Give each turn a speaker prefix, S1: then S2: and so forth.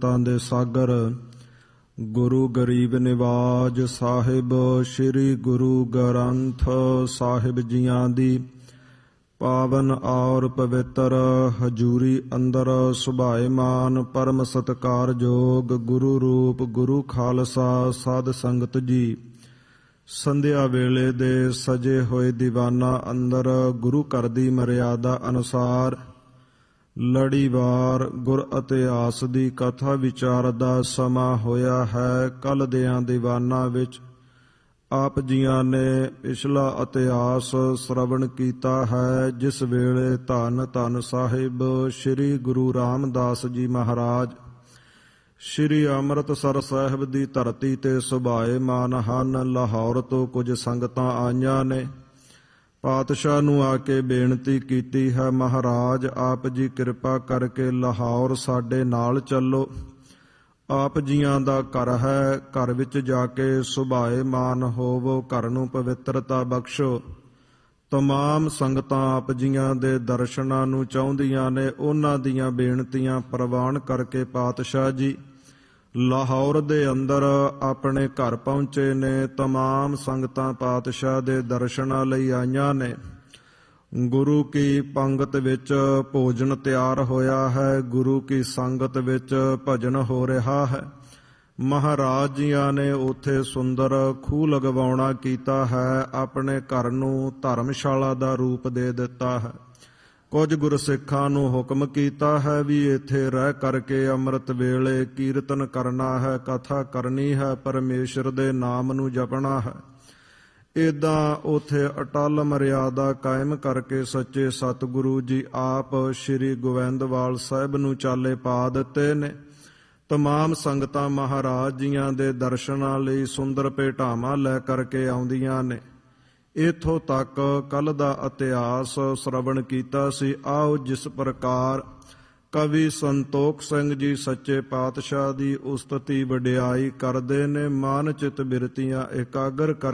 S1: ਸੰਤਾਂ ਦੇ ਸਾਗਰ ਗੁਰੂ ਗਰੀਬ ਨਿਵਾਜ ਸਾਹਿਬ ਸ੍ਰੀ ਗੁਰੂ ਗ੍ਰੰਥ ਸਾਹਿਬ ਜੀਆਂ ਦੀ ਪਾਵਨ ਔਰ ਪਵਿੱਤਰ ਹਜ਼ੂਰੀ ਅੰਦਰ ਸੁਭਾਏਮਾਨ ਪਰਮ ਸਤਿਕਾਰਯੋਗ ਗੁਰੂ ਰੂਪ ਗੁਰੂ ਖਾਲਸਾ ਸਾਧ ਸੰਗਤ ਜੀ, ਸੰਧਿਆ ਵੇਲੇ ਦੇ ਸਜੇ ਹੋਏ ਦੀਵਾਨਾਂ ਅੰਦਰ ਗੁਰੂ ਘਰ ਦੀ ਮਰਿਆਦਾ ਅਨੁਸਾਰ ਲੜੀਵਾਰ ਗੁਰ ਇਤਿਹਾਸ ਦੀ ਕਥਾ ਵਿਚਾਰ ਦਾ ਸਮਾਂ ਹੋਇਆ ਹੈ। ਕੱਲ੍ਹ ਦਿਆਂ ਦੀਵਾਨਾਂ ਵਿੱਚ ਆਪ ਜੀਆਂ ਨੇ ਪਿਛਲਾ ਇਤਿਹਾਸ ਸ਼ਰਵਣ ਕੀਤਾ ਹੈ, ਜਿਸ ਵੇਲੇ ਧੰਨ ਧੰਨ ਸਾਹਿਬ ਸ੍ਰੀ ਗੁਰੂ ਰਾਮਦਾਸ ਜੀ ਮਹਾਰਾਜ ਸ੍ਰੀ ਅੰਮ੍ਰਿਤਸਰ ਸਾਹਿਬ ਦੀ ਧਰਤੀ ਤੇ ਸੁਭਾਏਮਾਨ ਹਨ। ਲਾਹੌਰ ਤੋਂ ਕੁਝ ਸੰਗਤਾਂ ਆਈਆਂ ਨੇ, ਪਾਤਸ਼ਾਹ ਨੂੰ ਆ ਕੇ ਬੇਨਤੀ ਕੀਤੀ ਹੈ, ਮਹਾਰਾਜ ਆਪ ਜੀ ਕਿਰਪਾ ਕਰਕੇ ਲਾਹੌਰ ਸਾਡੇ ਨਾਲ ਚੱਲੋ। ਆਪ ਜੀਆਂ ਦਾ ਘਰ ਹੈ, ਘਰ ਵਿੱਚ ਜਾ ਕੇ ਸੁਭਾਏਮਾਨ ਹੋਵੋ, ਘਰ ਨੂੰ ਪਵਿੱਤਰਤਾ ਬਖਸ਼ੋ। ਤਮਾਮ ਸੰਗਤਾਂ ਆਪ ਜੀਆਂ ਦੇ ਦਰਸ਼ਨਾਂ ਨੂੰ ਚਾਹੁੰਦੀਆਂ ਨੇ, ਉਹਨਾਂ ਦੀਆਂ ਬੇਨਤੀਆਂ ਪ੍ਰਵਾਨ ਕਰਕੇ ਪਾਤਸ਼ਾਹ ਜੀ ਲਾਹੌਰ ਦੇ ਅੰਦਰ ਆਪਣੇ ਘਰ ਪਹੁੰਚੇ ਨੇ। ਤਮਾਮ ਸੰਗਤਾਂ ਪਾਤਸ਼ਾਹ ਦੇ ਦਰਸ਼ਨਾਂ ਲਈ ਆਈਆਂ ਨੇ। ਗੁਰੂ ਕੀ ਪੰਗਤ ਵਿੱਚ ਭੋਜਨ ਤਿਆਰ ਹੋਇਆ ਹੈ, ਗੁਰੂ ਕੀ ਸੰਗਤ ਵਿੱਚ ਭਜਨ ਹੋ ਰਿਹਾ ਹੈ। ਮਹਾਰਾਜ ਜੀਆਂ ਨੇ ਉੱਥੇ ਸੁੰਦਰ ਖੂਹ ਲਗਵਾਉਣਾ ਕੀਤਾ ਹੈ, ਆਪਣੇ ਘਰ ਨੂੰ ਧਰਮਸ਼ਾਲਾ ਦਾ ਰੂਪ ਦੇ ਦਿੱਤਾ ਹੈ। ਕੁਝ ਗੁਰਸਿੱਖਾਂ ਨੂੰ ਹੁਕਮ ਕੀਤਾ ਹੈ ਵੀ ਇੱਥੇ ਰਹਿ ਕਰਕੇ ਅੰਮ੍ਰਿਤ ਵੇਲੇ ਕੀਰਤਨ ਕਰਨਾ ਹੈ, ਕਥਾ ਕਰਨੀ ਹੈ, ਪਰਮੇਸ਼ਰ ਦੇ ਨਾਮ ਨੂੰ ਜਪਣਾ ਹੈ। ਇੱਦਾਂ ਉੱਥੇ ਅਟਲ ਮਰਿਆਦਾ ਕਾਇਮ ਕਰਕੇ ਸੱਚੇ ਸਤਿਗੁਰੂ ਜੀ ਆਪ ਸ੍ਰੀ ਗੋਬਿੰਦਵਾਲ ਸਾਹਿਬ ਨੂੰ ਚਾਲੇ ਪਾ ਦਿੱਤੇ ਨੇ। ਤਮਾਮ ਸੰਗਤਾਂ ਮਹਾਰਾਜ ਜੀਆਂ ਦੇ ਦਰਸ਼ਨਾਂ ਲਈ ਸੁੰਦਰ ਭੇਟਾਵਾਂ ਲੈ ਕਰਕੇ ਆਉਂਦੀਆਂ ਨੇ। ਇੱਥੋਂ ਤੱਕ ਕੱਲ੍ਹ ਦਾ ਇਤਿਹਾਸ ਸ਼ਰਵਣ ਕੀਤਾ ਸੀ। ਆਓ ਜਿਸ ਪ੍ਰਕਾਰ ਕਵੀ ਸੰਤੋਖ ਸਿੰਘ ਜੀ ਸੱਚੇ ਪਾਤਸ਼ਾਹ ਦੀ ਉਸਤਤੀ ਵਡਿਆਈ ਕਰਦੇ ਨੇ, ਮਨ ਚਿਤ ਬਿਰਤੀਆਂ ਇਕਾਗਰ ਕਰ